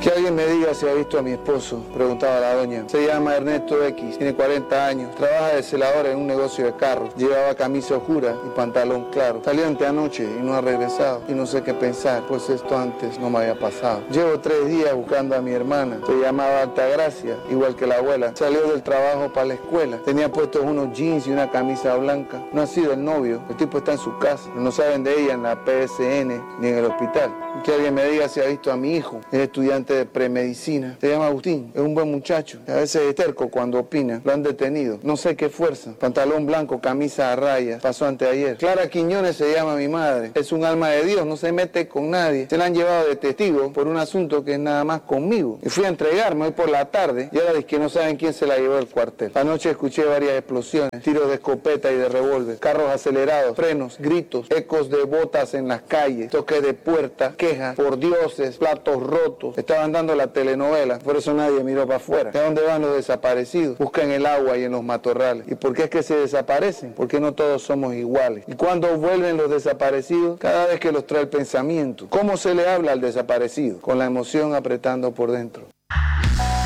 Que alguien me diga si ha visto a mi esposo, preguntaba la doña. Se llama Ernesto X, tiene 40 años, trabaja de celador en un negocio de carros, llevaba camisa oscura y pantalón claro. Salió anteanoche y no ha regresado, y no sé qué pensar, pues esto antes no me había pasado. Llevo 3 días buscando a mi hermana, se llamaba Altagracia, igual que la abuela. Salió del trabajo para la escuela, tenía puestos unos jeans y una camisa blanca. No ha sido el novio, el tipo está en su casa, no saben de ella en la PSN ni en el hospital. Que alguien me diga si ha visto a mi hijo, es estudiante de premedicina, se llama Agustín, es un buen muchacho, a veces es terco cuando opina, lo han detenido, no sé qué fuerza, pantalón blanco, camisa a rayas, pasó anteayer. Clara Quiñones se llama mi madre, es un alma de Dios, no se mete con nadie, se la han llevado de testigo por un asunto que es nada más conmigo, y fui a entregarme hoy por la tarde, y ahora es que no saben quién se la llevó al cuartel. Anoche escuché varias explosiones, tiros de escopeta y de revólver, carros acelerados, frenos, gritos, ecos de botas en las calles, toques de puerta, quejas por dioses, platos rotos. Estaban dando la telenovela, por eso nadie miró para afuera. ¿De dónde van los desaparecidos? Buscan el agua y en los matorrales. ¿Y por qué es que se desaparecen? Porque no todos somos iguales. ¿Y cuándo vuelven los desaparecidos? Cada vez que los trae el pensamiento. ¿Cómo se le habla al desaparecido? Con la emoción apretando por dentro.